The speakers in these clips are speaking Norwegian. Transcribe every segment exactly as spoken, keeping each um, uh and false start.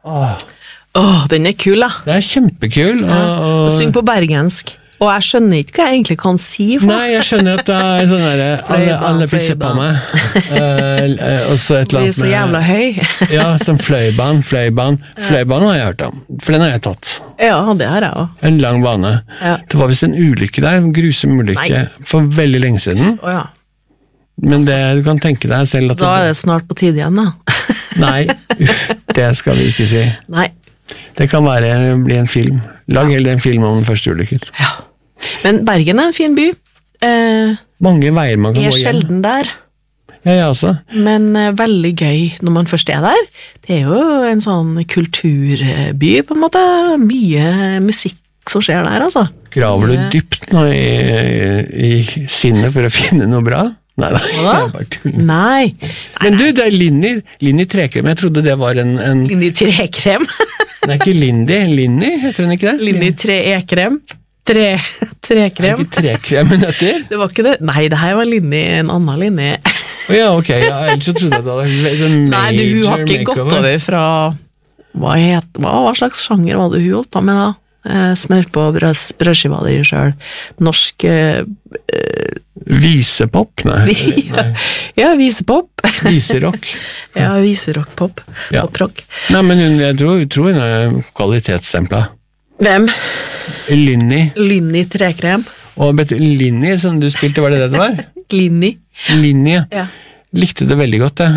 Åh, Åh, den er kul, da. det er kjempekul. Og, Og og... syng på bergensk. Og jeg skjønner ikke hva jeg egentlig kan si. For. Nei, jeg skjønner at det er sånn der, alle, alle pisser på meg. Uh, og så et eller Blir annet så jævla høy. ja, som fløiban, fløiban. Fløiban har jeg hørt om, for den har jeg tatt. Ja, det har jeg også. En lang bane. Ja. Det var vist en ulykke der, en grusom ulykke, Nei. for veldig lenge siden. Åja. Men det, du kan tenke deg selv at... Da er det snart på tide igjen, da. Nei, uff, det skal vi ikke si. Nei. Det kan være, bli en film. Lag heller en film om den første ulykken. Ja. Men Bergen er en fin by. Eh, Mange veier man kan jeg gå er hjem. sjelden der, Ja, jeg også. men eh, veldig gøy når man først er der. Det er jo en sånn kulturby, på en måte. Mye musikk som skjer der, altså. Graver du Mye- dypt nå i, i, i sinnet for å finne noe bra? Nei, da. Hva da? Jeg bare tuller. Nei. Men du, det er Linni, Linni Trekrem. Jeg trodde det var en... en Linni trekrem. Nei, ikke Lindy, Linni, heter hun ikke det? Linni tre-ekrem. Tre, Er trekrem. det ikke trekrem hun heter? Det var ikke det. Nei, det her var Linni, en annen Linni. Åja, ok, ja, ellers så trodde jeg det var sånn Nei, du, hun har ikke gått makeover. over fra hva, het, hva, hva slags sjanger var det hun holdt på med da? Eh, smør på brød, brødskiva di selv. Norsk eh, Visepop? Nei. Nei. Ja, visepop. Viserock. Ja, viserock-pop. Ja. Pop-rock. Nei, men hun, jeg tror, jeg tror hun er kvalitetsstempla. Hvem? Linni. Linni trekrem. Og vet du, Linni, som du spilte, var det det det var? Linni. Linni, ja. Ja. Likte det veldig godt, det.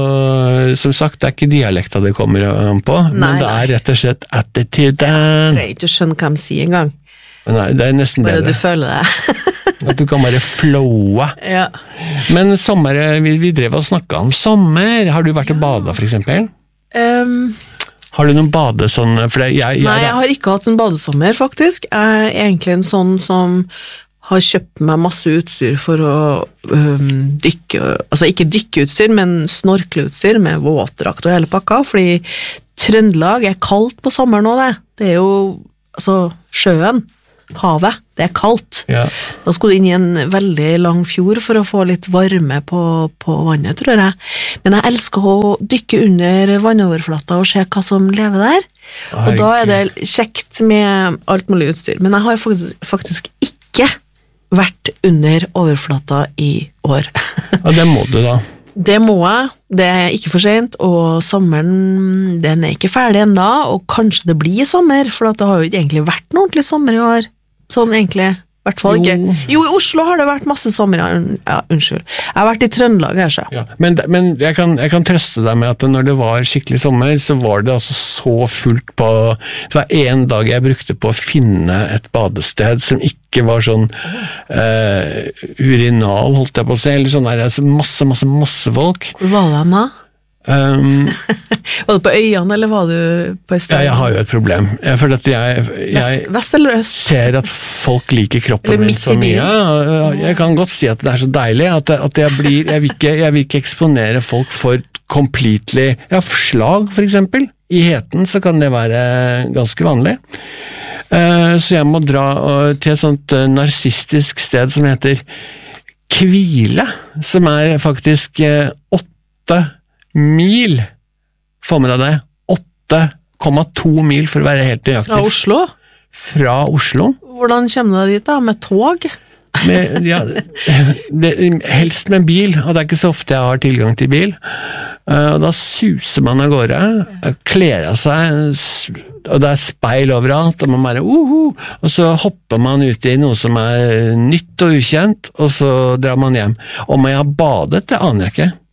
Og som sagt, det er ikke dialekta det kommer an på, Nei, men det er rett og slett attituden. Trenger ikke å skjønne hva de sier engang. Nei, det er nesten Bare bedre. du føler det. At du kan bare flowe. Ja. Men sommer, vi, vi drev og snakket om sommer. Har du vært og badet, for eksempel? Um, Har du noen bade sånn, for det, jeg, jeg, nei, jeg har ikke hatt en badesommer, faktisk. Jeg er egentlig en sånn som har kjøpt meg masse utstyr for å um, dykke, altså ikke dykkeutstyr, men snorkleutstyr med våtdrakt og hele pakka, fordi Trøndelag er kaldt på sommeren nå, det. Det er jo, altså, sjøen, havet, det er kaldt. Ja. Da skal du inn i en veldig lang fjord for å få litt varme på, på vannet, tror jeg. Men jeg elsker å dykke under vannoverflata og se hva som lever der. Og da er det kjekt med alt mulig utstyr. Men jeg har faktisk, faktisk ikke vært under overflata i år. Ja, det må du da. Det må jeg, det er ikke for sent, og sommeren, den er ikke ferdig enda, og kanskje det blir sommer, for det har jo ikke egentlig vært noe ordentlig sommer i år. Sånn egentlig, i hvert fall ikke. Jo. Jo, i Oslo har det vært masse sommer, ja, un- ja unnskyld. Jeg har vært i Trøndelag, jeg ser. Ja, men men jeg, kan, jeg kan trøste deg med at når det var skikkelig sommer, så var det altså så fullt på. Det var en dag jeg brukte på å finne et badested som ikke var sånn eh, urinal, holdt jeg på å si, eller sånn der, altså masse, masse, masse folk. Hvor var det hen da? Um, Var du på øyene, eller var du på ja, Østlandet? jeg har jo et problem. Jeg føler at jeg, jeg Vest, vest eller øst? ser at folk liker kroppen Eller min midt så i byen. mye. og Jeg kan godt si at det er så deilig at, at jeg blir jeg vil, ikke, jeg vil ikke eksponere folk for completely ja, slag for eksempel. I heten så kan det være ganske vanlig. Eh, Så jeg må dra eh, til et sånt eh, narsistisk sted som heter Kvile, som er faktisk eh, åtte mil. Få med deg det. åtte komma to mil for å være helt nøyaktig. Fra Oslo? Fra Oslo. Hvordan kommer du dit da? Med tog? Med, ja, det, helst med bil, og det er ikke så ofte jeg har tilgang til bil. Uh, og da suser man av gårde, kler av seg, s- og det er speil overalt, og man bare uhu, og så hopper man ut i noe som er nytt og ukjent, og så drar man hjem. Om jeg har badet, det aner jeg ikke.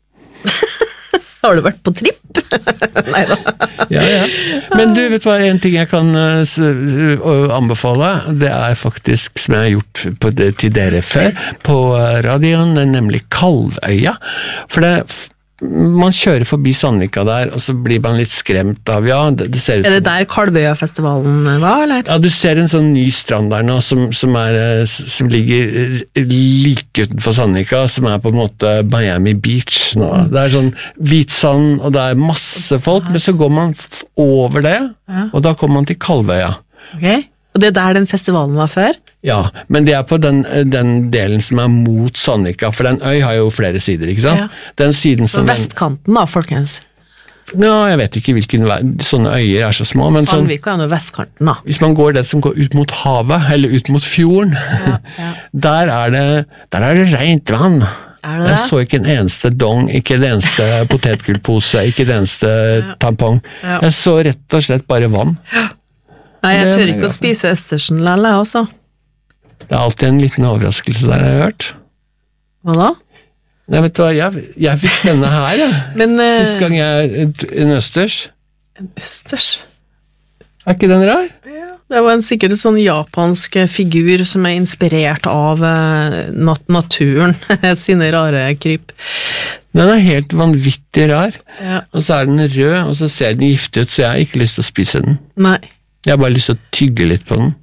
Har du vært på tripp? Neida. Ja, ja. Men du, vet du hva, en ting jeg kan uh, s- uh, anbefale, det er faktisk, som jeg har gjort på det, til dere før, på uh, radioen, nemlig Kalvøya. For det, f- man kjører forbi Sandvika der, og så blir man litt skremt av, ja, det, det ser ut Er det som... der Kalvøya-festivalen var, eller? Ja, du ser en sånn ny strand der nå, som, som, er, eh, s- som ligger eh, like utenfor Sandvika, som er på en måte Miami Beach nå. Det er sånn hvit sand, og det er masse folk, men så går man f- over det, Ja. og da kommer man til Kalvøya. Ok. Og det er der den festivalen var før? Ja, men det er på den, den delen som er mot Sandvika, for den øy har jo flere sider, ikke sant? Ja. Den siden På som... vestkanten da, folkens. Ja, jeg vet ikke hvilken vei, sånne øyer er så små, men sånn, Sandvika er jo vestkanten, da. hvis man går det som går ut mot havet, eller ut mot fjorden, Ja, ja. der er det, der er det rent vann. Er det det? Jeg så ikke en eneste dong, ikke det eneste potetgullpose, ikke det eneste tampong. Ja. Jeg så rett og slett bare vann. Nei, jeg Det tør er ikke å greit. spise østersen lell, jeg også. Det er alltid en liten overraskelse der, jeg har hørt. Hva da? Nei, vet du hva, jeg, jeg fikk denne her, jeg. Men eh, Sist gang jeg, en østers. en østers? Er ikke den rar? Ja, det var en sikkert en sånn japansk figur som er inspirert av eh, nat naturen, sine rare kryp. Den er helt vanvittig rar. Ja. Og så er den rød, og så ser den giftig ut, så jeg har ikke lyst til å spise den. Nei. Jeg har bare lyst til å tygge litt på den.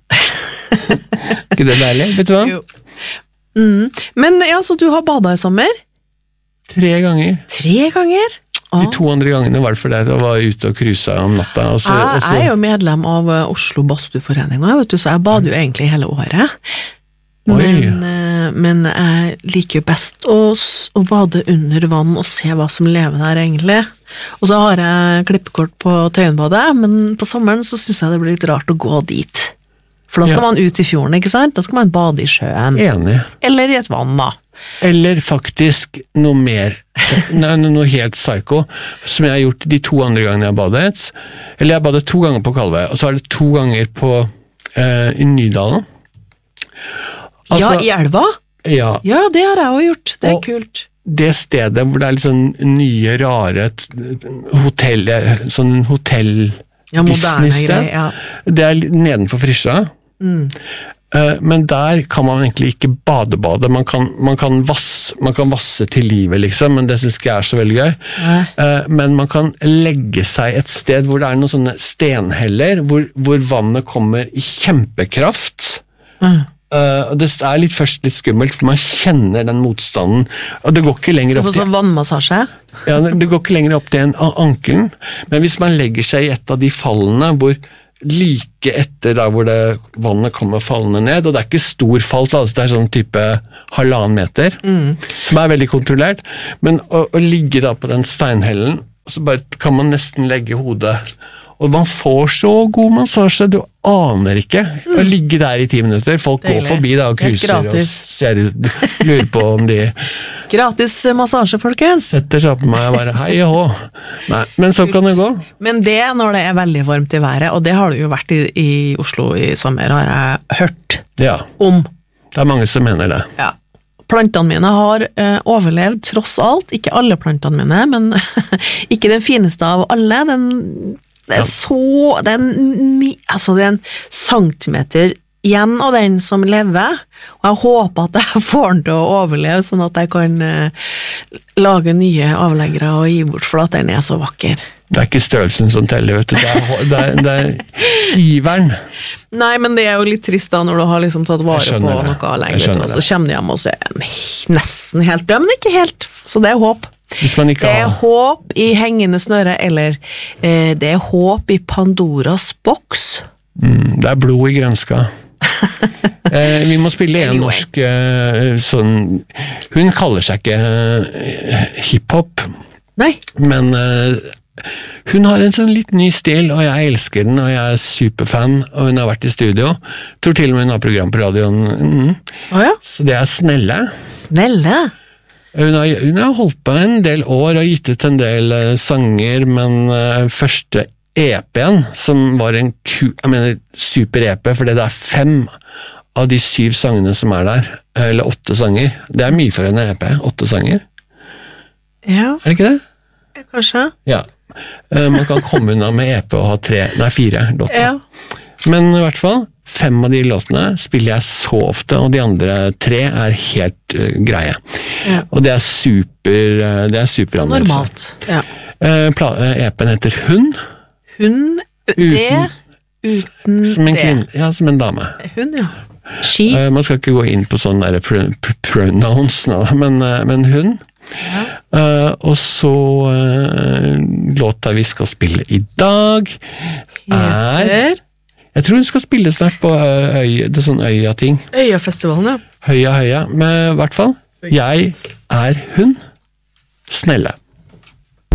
Ikke det deilig? Vet du hva? Jo. Mm. Men ja, så du har badet i sommer? Tre ganger. Tre ganger? De to andre gangene var det fordi jeg var ute og cruisa om natta. Og så, og Jeg så, er jo medlem av eh, Oslo Badstueforening, vet du, så jeg bader jo egentlig hele året. Oi. Men, eh, men jeg liker jo best å, s- å bade under vann og se hva som lever der, egentlig. Og så har jeg klippekort på Tøyenbadet, men på sommeren så synes jeg det blir litt rart å gå dit. For da skal Ja. man ut i fjorden, ikke sant? Da skal man bade i sjøen. enig. Eller i et vann, da. Eller faktisk noe mer, nei, noe helt psycho, som jeg har gjort de to andre gangene jeg har badet. Eller jeg har badet to ganger på Kalvøy, og så er det to ganger på, eh, i Nydalen. Altså, ja, i elva? ja, Ja, det har jeg jo gjort. Det er Og- kult. det stedet hvor det er litt sånn nye, rare t- hotell, sånn hotell Ja, moderne business greier, ja. Det er litt nedenfor Frisja. Mm. Eh, Men der kan man egentlig ikke badebade. Man kan, man kan, vasse, man kan vasse til livet, liksom, men det syns ikke jeg er så veldig gøy. Nei. Eh, Men man kan legge seg et sted hvor det er noen sånne stenheller, hvor, hvor vannet kommer i kjempekraft. Mm. Eh, og Det er litt, først litt skummelt, for man kjenner den motstanden. Og det går ikke lenger Du opp får til sånn vannmassasje. ja, det går ikke lenger opp til en a- ankelen, men hvis man legger seg i et av de fallene hvor like etter da hvor det, vannet kommer fallende ned, og det er ikke stor fall, altså det er sånn type halvannen meter, som er veldig kontrollert, men å, å ligge da på den steinhellen, så bare kan man nesten legge hodet, og man får så god massasje, du aner ikke, å ligge der i ti minutter, folk Deilig. går forbi da og Helt kruser og gratis. ser ut, lurer på om de Gratis massasje, folkens. setter seg på meg og bare hei og hå. Nei, men så kan det gå. Men det når det er veldig varmt i været, og det har det jo vært i, i Oslo i sommer, har jeg hørt Ja, om. det er mange som mener det. Ja. Plantene mine har eh, overlevd tross alt, ikke alle plantene mine, men ikke den fineste av alle. Den, det er så, det er en, mi- altså det er en centimeter igjen av den som lever, og jeg håper at jeg får den til å overleve, sånn at jeg kan eh, lage nye avleggere og gi bort, for at den er så vakker. Det er ikke størrelsen som teller, vet du. Det er, hå- det er, det er iveren. Nei, men det er jo litt trist da, når du har liksom tatt vare Jeg på skjønner det. noe Jeg lenge, skjønner og så det. kommer du hjem og så er den nesten helt død, men ikke helt, så det er håp. Hvis man ikke Det er har håp i hengende snøre, eller eh, det er håp i Pandoras boks. mm, Det er blod i grønska. eh, vi må spille en norsk eh, sånn Hun kaller seg ikke eh, hiphop, Nei, men eh, hun har en sånn litt ny stil, og jeg elsker den, og jeg er superfan, og hun har vært i studio. Tror til og med hun har program på radioen. Mm. å ja, Så det er Snelle. snelle. Hun har, hun har holdt på en del år og gitt ut en del eh, sanger, men eh, første E P-en, som var en ku, jeg mener, super-E P, fordi det er fem av de syv sangene som er der, eller åtte sanger. Det er mye for en E P, åtte sanger. Ja, Er det ikke det? kanskje. Ja. Eh, man kan komme unna med E P og ha tre, nei fire låter. Ja. Men i hvert fall, fem av de låtene spiller jeg så ofte, og de andre tre er helt uh, greie. Ja. Og det er super, uh, det er superanmeldelse. Normalt. Ja. Uh, pla- uh, E P-en heter Hun, Hun, det, uten som en det. kvinne, ja, som en dame. Hun, ja. Ski. Uh, man skal ikke gå inn på sånne der pr pr pronouns nå, men, uh, men hun. Uh, og så uh, låta vi skal spille i dag er Heter Jeg tror hun skal spille snart på uh, øy, det er sånn Øya-ting. Øyafestivalen, ja. Høya, høya. Men i hvert fall, jeg er hun. Snelle.